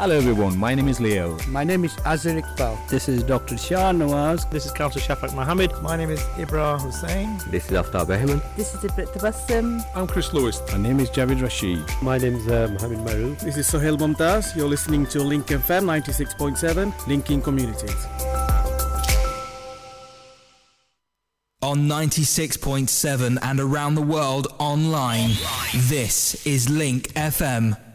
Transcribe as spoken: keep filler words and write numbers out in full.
Hello everyone, my name is Leo. My name is Azhar Iqbal. This is Doctor Shah Nawaz. This is Councillor Shafak Mohammed. My name is Ibrah Hussain. This is Aftab Ahmed. This is Ibrit Tabassum. I'm Chris Lewis. My name is Javid Rashid. My name is uh, Mohammed Maroof. This is Sohail Mumtaz. You're listening to Link F M ninety-six point seven, linking communities. On ninety-six point seven and around the world online, this is Link F M.